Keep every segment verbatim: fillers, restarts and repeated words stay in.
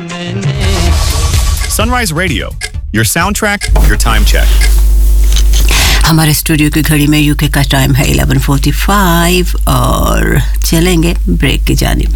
Sunrise Radio, your soundtrack, your time check. हमारे studio की घड़ी में यूके का टाइम है eleven forty-five और चलेंगे ब्रेक की जानिब.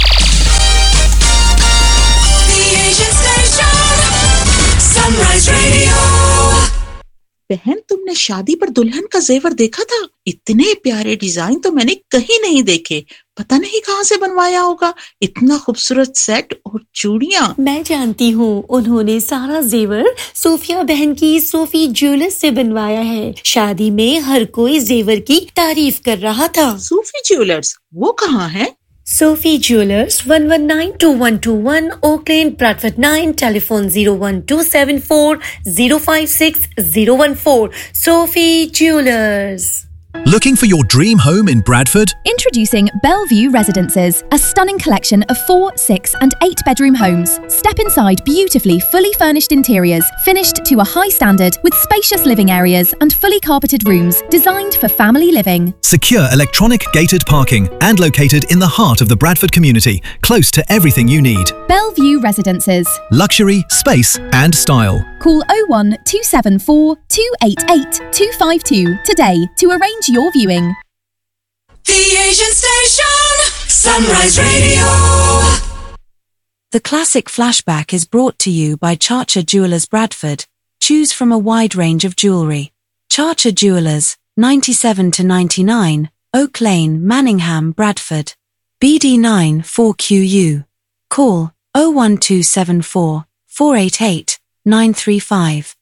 Sunrise Radio. बहन, तुमने शादी पर दुल्हन का जेवर देखा था? इतने प्यारे डिजाइन तो मैंने कहीं नहीं देखे. पता नहीं कहाँ से बनवाया होगा. इतना खूबसूरत सेट और चूड़ियाँ. मैं जानती हूँ, उन्होंने सारा जेवर सोफिया बहन की सोफी ज्वेलर्स से बनवाया है. शादी में हर कोई जेवर की तारीफ कर रहा था. सोफी ज्वेलर्स, वो कहाँ है? Sophie Jewelers, one one nine two one two one, Oak Lane, Bradford nine, telephone zero one two seven four zero five six zero one four. Sophie Jewelers. Looking for your dream home in Bradford? Introducing Bellevue Residences, a stunning collection of four, six and eight bedroom homes. Step inside beautifully fully furnished interiors, finished to a high standard with spacious living areas and fully carpeted rooms designed for family living. Secure electronic gated parking and located in the heart of the Bradford community, close to everything you need. Bellevue Residences. Luxury, space and style. Call oh one two seven four two eight eight two five two today to arrange your viewing. The Asian Station, Sunrise Radio. The classic flashback is brought to you by Charcher Jewelers Bradford. Choose from a wide range of jewellery. Charcher Jewelers, ninety-seven to ninety-nine, Oak Lane, Manningham, Bradford. B D nine four Q U. Call oh one two seven four four eight eight nine three five.